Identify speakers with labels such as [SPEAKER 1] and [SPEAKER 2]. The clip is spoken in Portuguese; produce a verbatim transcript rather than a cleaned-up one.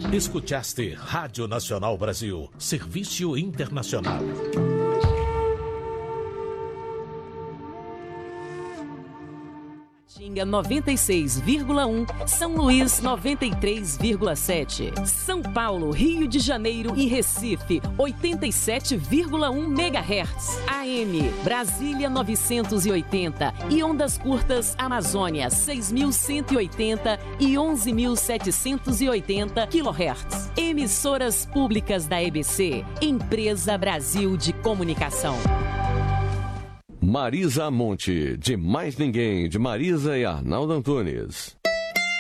[SPEAKER 1] Escutaste Rádio Nacional Brasil, Serviço Internacional.
[SPEAKER 2] noventa e seis vírgula um, São Luís noventa e três vírgula sete, São Paulo, Rio de Janeiro e Recife oitenta e sete vírgula um megahertz, A M, Brasília novecentos e oitenta e ondas curtas Amazônia seis mil cento e oitenta e onze mil setecentos e oitenta quilohertz. Emissoras públicas da E B C, Empresa Brasil de Comunicação.
[SPEAKER 3] Marisa Monte, de Mais Ninguém, de Marisa e Arnaldo Antunes.